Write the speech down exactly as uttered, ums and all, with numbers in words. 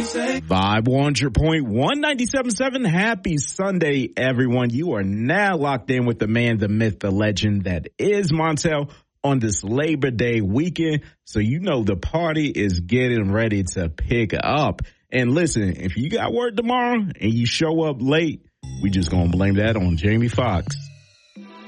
Vibe one hundred point one, ninety-seven point seven. Happy Sunday, everyone. You are now locked in with the man, the myth, the legend that is Montel on this Labor Day weekend. So you know the party is getting ready to pick up. And listen, if you got work tomorrow and you show up late, we just gonna blame that on Jamie Foxx.